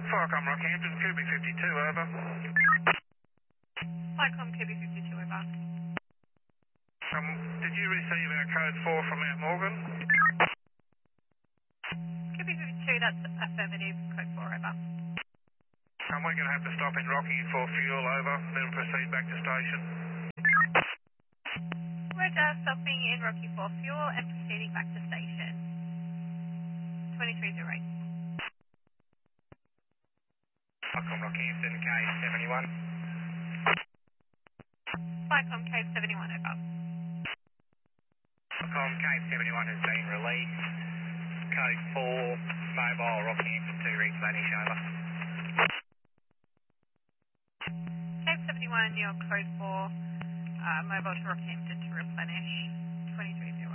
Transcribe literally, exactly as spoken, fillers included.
Firecom Rockhampton, Q B fifty-two, over. Firecom Q B fifty-two, over. Um, did you receive our code four from Mount Morgan? Q B fifty-two, that's affirmative, code four, over. And we're going to have to stop in Rocky for fuel, over, then proceed back to station. We're just stopping in Rocky for fuel and proceeding back to station. twenty-three oh eight. Firecom Rockhampton, K seventy-one. Firecom K seventy-one, over. Firecom K seventy-one has been released. Code four, mobile Rockhampton to replenish, over. K seventy-one, your code four, uh, mobile to Rockhampton to replenish. twenty-three oh eight.